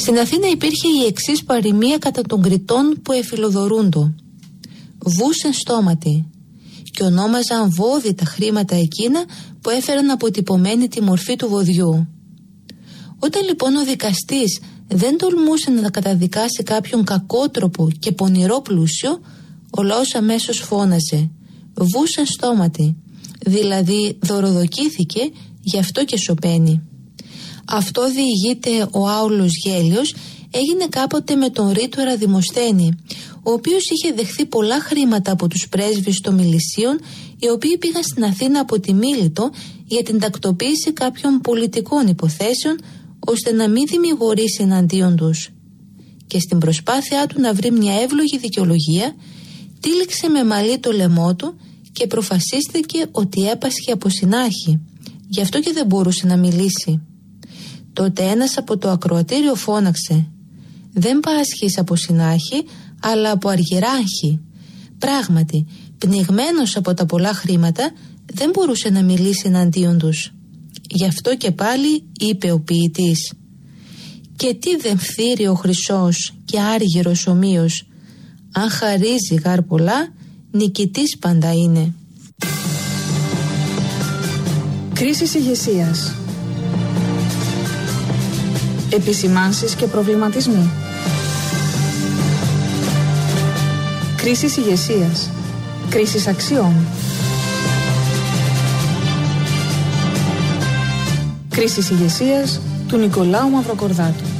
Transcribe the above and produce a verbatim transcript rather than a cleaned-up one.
Στην Αθήνα υπήρχε η εξής παροιμία κατά των Κρητών που εφιλοδορούντο. Βούσεν στόματι, και ονόμαζαν βόδι τα χρήματα εκείνα που έφεραν αποτυπωμένη τη μορφή του βοδιού. Όταν λοιπόν ο δικαστής δεν τολμούσε να καταδικάσει κάποιον κακότροπο και πονηρό πλούσιο, ο λαός αμέσως φώναζε «Βούσεν στόματι», δηλαδή δωροδοκήθηκε, γι' αυτό και σωπαίνει. Αυτό διηγείται ο Άουλος Γέλιος, έγινε κάποτε με τον Ρήτορα Δημοσθένη, ο οποίος είχε δεχθεί πολλά χρήματα από τους πρέσβεις των Μιλησίων, οι οποίοι πήγαν στην Αθήνα από τη Μίλητο για την τακτοποίηση κάποιων πολιτικών υποθέσεων, ώστε να μην δημιουργήσει εναντίον τους. Και στην προσπάθειά του να βρει μια εύλογη δικαιολογία, τύλιξε με μαλλί το λαιμό του και προφασίστηκε ότι έπασχε από συνάχη, γι' αυτό και δεν μπορούσε να μιλήσει. Τότε ένας από το ακροατήριο φώναξε «Δεν πάσχεις από συνάχη, αλλά από αργυράχη». Πράγματι, πνιγμένος από τα πολλά χρήματα, δεν μπορούσε να μιλήσει εναντίον τους. Γι' αυτό και πάλι είπε ο ποιητής «Και τι δεμφθείρει ο χρυσός και άργυρος ομοίος, αν χαρίζει γάρ πολλά, νικητής πάντα είναι». Κρίσεις ηγεσίας. Επισημάνσεις και προβληματισμοί. Κρίσεις ηγεσίας. Κρίσεις αξιών. Κρίσεις ηγεσίας του Νικολάου Μαυροκορδάτου.